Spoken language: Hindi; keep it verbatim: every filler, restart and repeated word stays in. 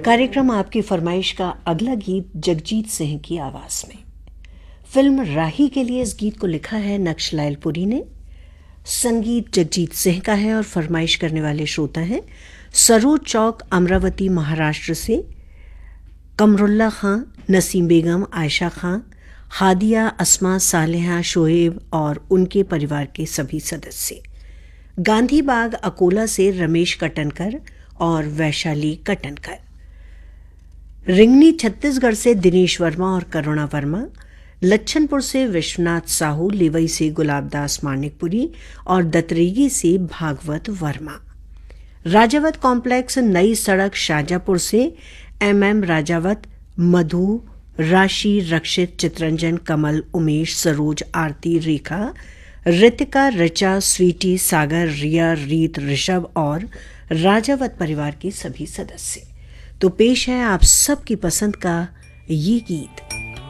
कार्यक्रम आपकी फरमाइश का अगला गीत जगजीत सिंह की आवाज में। फिल्म राही के लिए इस गीत को लिखा है नक्श लायलपुरी ने। संगीत जगजीत सिंह का है और फरमाइश करने वाले श्रोता हैं सरोज चौक, अमरावती, महाराष्ट्र से कमरुल्ला खां, नसीम बेगम, आयशा खां, हादिया, अस्मा, सालेहा, शोएब और उनके परिवार के सभी सदस्य। गांधी बाग, अकोला से रमेश कटनकर और वैशाली कटनकर। रिंगनी, छत्तीसगढ़ से दिनेश वर्मा और करुणा वर्मा। लच्छनपुर से विश्वनाथ साहू, लेवई से गुलाबदास मानिकपुरी और दतरेगी से भागवत वर्मा। राजावत कॉम्प्लेक्स, नई सड़क, शाजापुर से एम एम राजावत, मधु, राशि, रक्षित, चित्रंजन, कमल, उमेश, सरोज, आरती, रेखा, रितिका, ऋचा, स्वीटी, सागर, रिया, रीत, ऋषभ और राजावत परिवार के सभी सदस्य। तो पेश है आप सबकी पसंद का ये गीत।